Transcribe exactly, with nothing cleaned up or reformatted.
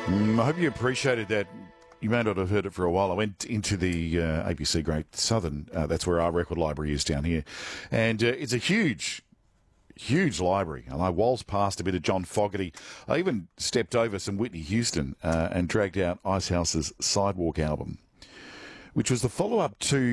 Mm, I hope you appreciated that. You may not have heard it for a while. I went into the uh, A B C Great Southern. Uh, that's where our record library is down here. And uh, it's a huge, huge library. And I waltzed past a bit of John Fogerty. I even stepped over some Whitney Houston uh, and dragged out Icehouse's Sidewalk album, which was the follow-up to